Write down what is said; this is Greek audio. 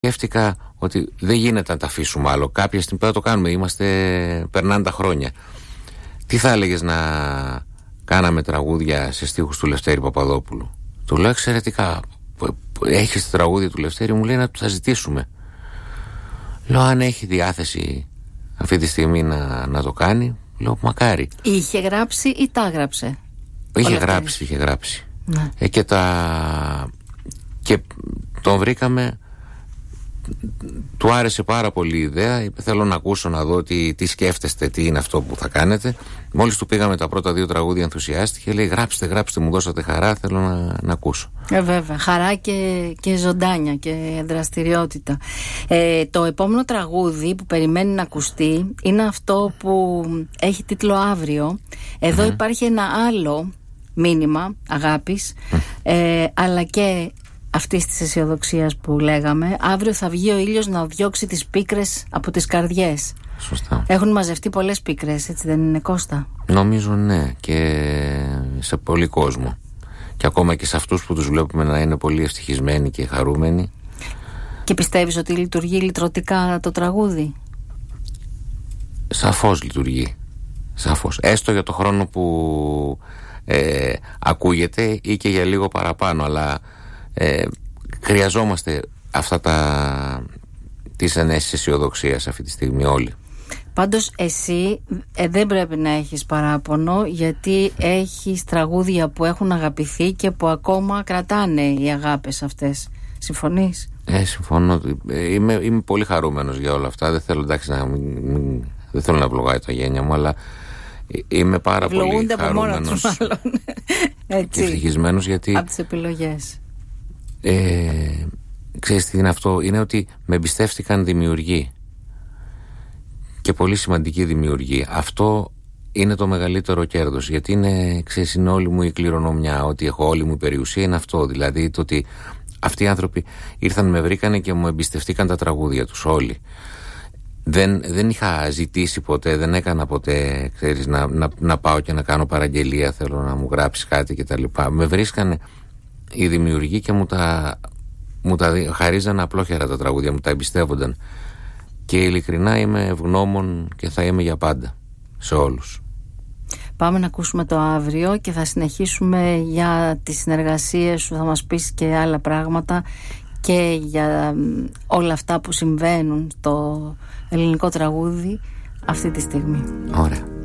σκέφτηκα ότι δεν γίνεται να τα αφήσουμε άλλο. Κάποια στιγμή πρέπει να το κάνουμε. Περνάνε τα χρόνια. Τι θα έλεγες να κάναμε τραγούδια σε στίχους του Λευτέρη Παπαδόπουλου? Του λέω εξαιρετικά. Έχεις τη τραγούδια του Λευτέρη? Μου λέει να τα ζητήσουμε. Λέω αν έχει διάθεση αυτή τη στιγμή να το κάνει. Λέω μακάρι. Είχε γράψει ή τα έγραψε? Είχε γράψει. Ναι. Και τον βρήκαμε. Του άρεσε πάρα πολύ η ιδέα. Είπε θέλω να ακούσω, να δω τι σκέφτεστε, τι είναι αυτό που θα κάνετε. Μόλις του πήγαμε τα πρώτα 2 τραγούδια ενθουσιάστηκε. Λέει γράψτε, μου δώσατε χαρά, θέλω να ακούσω. Βέβαια, χαρά και ζωντάνια και δραστηριότητα. Το επόμενο τραγούδι που περιμένει να ακουστεί είναι αυτό που έχει τίτλο Αύριο. Εδώ υπάρχει ένα άλλο μήνυμα αγάπης, αλλά και αυτής της αισιοδοξίας που λέγαμε. Αύριο θα βγει ο ήλιος να διώξει τις πίκρες από τις καρδιές. Σωστά. Έχουν μαζευτεί πολλές πίκρες, έτσι δεν είναι, Κώστα? Νομίζω ναι, και σε πολύ κόσμο. Και ακόμα και σε αυτούς που τους βλέπουμε να είναι πολύ ευτυχισμένοι και χαρούμενοι. Και πιστεύεις ότι λειτουργεί λυτρωτικά το τραγούδι? Σαφώς λειτουργεί. Σαφώς. Έστω για το χρόνο που ακούγεται ή και για λίγο παραπάνω, αλλά χρειαζόμαστε τις ενέσεις αισιοδοξίας αυτή τη στιγμή όλοι. Πάντως εσύ δεν πρέπει να έχεις παράπονο, γιατί έχεις τραγούδια που έχουν αγαπηθεί και που ακόμα κρατάνε οι αγάπες αυτές. Συμφωνείς? Συμφωνώ. Είμαι πολύ χαρούμενος για όλα αυτά. Δεν θέλω, δεν θέλω να ευλογάει τα γένια μου, αλλά είμαι πάρα πολύ χαρούμενος και ευτυχισμένος, γιατί από τις επιλογές. Ξέρεις τι είναι αυτό? Είναι ότι με εμπιστεύτηκαν δημιουργοί, και πολύ σημαντικοί δημιουργοί. Αυτό είναι το μεγαλύτερο κέρδος, γιατί είναι όλη μου η κληρονομιά, ότι έχω όλη μου η περιουσία είναι αυτό. Δηλαδή το ότι αυτοί οι άνθρωποι ήρθαν, με βρήκανε και μου εμπιστευτήκαν τα τραγούδια τους όλοι. Δεν είχα ζητήσει ποτέ, δεν έκανα ποτέ, ξέρεις, να πάω και να κάνω παραγγελία, θέλω να μου γράψεις κάτι κτλ. Με βρίσκανε οι δημιουργοί και μου τα χαρίζαν απλόχερα τα τραγούδια, μου τα εμπιστεύονταν. Και ειλικρινά είμαι ευγνώμων και θα είμαι για πάντα σε όλους. Πάμε να ακούσουμε το Αύριο και θα συνεχίσουμε για τις συνεργασίες σου. Θα μας πεις και άλλα πράγματα και για όλα αυτά που συμβαίνουν στο ελληνικό τραγούδι αυτή τη στιγμή. Ωραία.